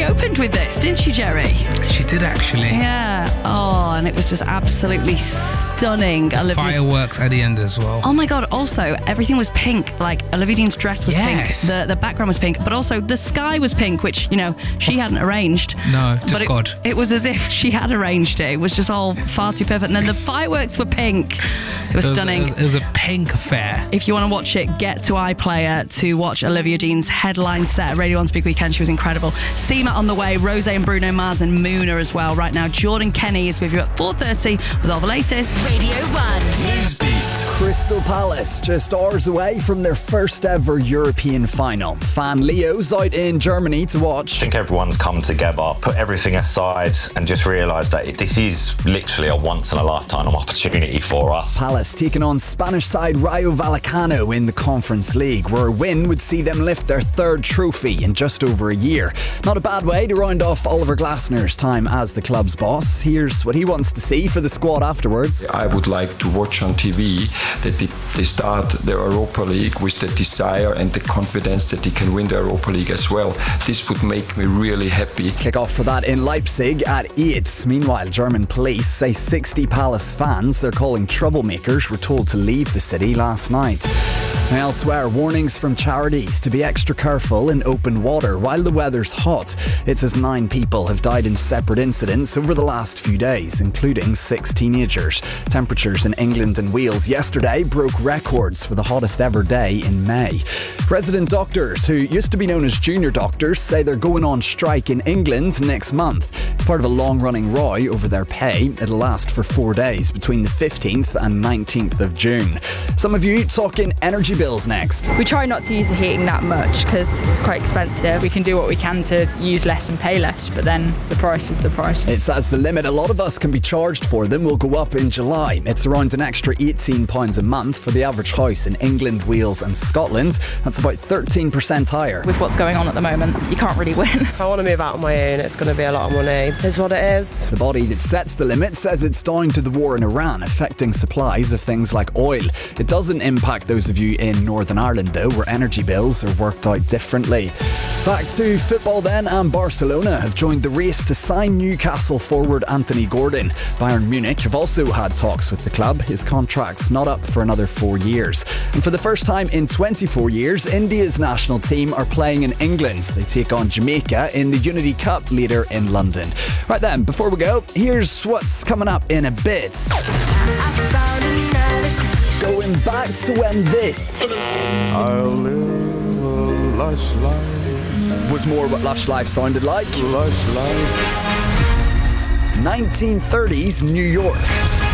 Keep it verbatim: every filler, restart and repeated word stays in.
opened with this, didn't she, Jerry? She did, actually. Yeah. Oh, and it was just absolutely stunning. Olivia... Fireworks at the end as well. Oh my God. Also, everything was pink. Like, Olivia Dean's dress was Yes. pink. The the background was pink. But also, the sky was pink, which, you know, she hadn't arranged. No, just but it, God. It was as if she had arranged it. It was just all far too perfect. And then the fireworks were pink. It was, It was, stunning. it was, it was a pink affair. If you want to watch it, get to iPlayer to watch Olivia Dean's headline set at Radio one's Big Weekend. She was incredible. Seema on the way, Rose and Bruno Mars and Moona as well. Right now, Jordan Kenny is with you at four thirty with all the latest. Radio one. Newsbeat. Crystal Palace, just hours away from their first ever European final. Fan Leo's out in Germany to watch. I think everyone's come together, put everything aside and just realised that this is literally a once-in-a-lifetime opportunity for us. Palace taking on Spanish side Rayo Vallecano in the Conference League, where a win would see them lift their third trophy in just over a year. Not a bad way to round off Oliver Glasner's time as the club's boss. Here's what he wants to see for the squad afterwards. I would like to watch on T V that they, they start the Europa League with the desire and the confidence that they can win the Europa League as well. This would make me really happy. Kick off for that in Leipzig at eight. Meanwhile, German police say sixty Palace fans they're calling troublemakers were told to leave the city last night. Now, elsewhere, warnings from charities to be extra careful in open water while the weather's hot. It says nine people have died in separate incidents over the last few days, including six teenagers. Temperatures in England and Wales yesterday broke records for the hottest ever day in May. Resident doctors, who used to be known as junior doctors, say they're going on strike in England next month. It's part of a long-running row over their pay. It'll last for four days between the fifteenth and nineteenth of June. Some of you talking energy bills next. We try not to use the heating that much because it's quite expensive. We can do what we can to use less and pay less, but then the price is the price. It says the limit a lot of us can be charged for them will go up in July. It's around an extra eighteen pounds a month for the average house in England, Wales and Scotland. That's about thirteen percent higher. With what's going on at the moment, you can't really win. If I want to move out on my own, it's going to be a lot of money. Is what it is. The body that sets the limit says it's down to the war in Iran affecting supplies of things like oil. It doesn't impact those of you in Northern Ireland though, where energy bills are worked out differently. Back to football then, and Barcelona have joined the race to sign Newcastle forward Anthony Gordon. Bayern Munich have also had talks with the club. His contract's not up for another four years. And for the first time in twenty-four years, India's national team are playing in England. They take on Jamaica in the Unity Cup later in London. Right then, before we go, here's what's coming up in a bit. Going back to when this I'll live a lush life. Was more what lush life sounded like. Lush life. nineteen thirties New York.